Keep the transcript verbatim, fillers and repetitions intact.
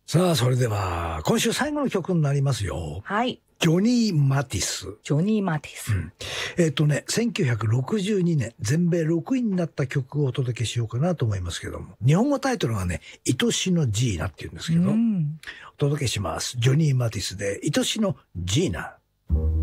さあ、それでは、今週最後の曲になりますよ。 はい。 ジョニー・マティス。 ジョニー・マティス。うん、 えっとね、せんきゅうひゃくろくじゅうにねん、全米ろくいになった曲をお届けしようかなと思いますけども。日本語タイトルがね、愛しのジーナっていうんですけど、うん、お届けします。ジョニー・マティスで、愛しのジーナ。